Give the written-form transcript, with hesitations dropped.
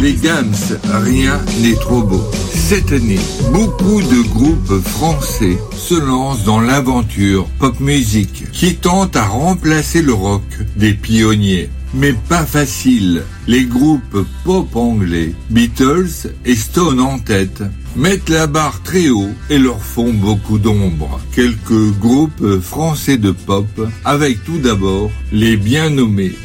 Les Gams, rien n'est trop beau. Cette année, beaucoup de groupes français se lancent dans l'aventure pop music qui tente à remplacer le rock des pionniers. Mais pas facile. Les groupes pop anglais, Beatles et Stone en tête, mettent la barre très haut et leur font beaucoup d'ombre. Quelques groupes français de pop, avec tout d'abord les bien nommés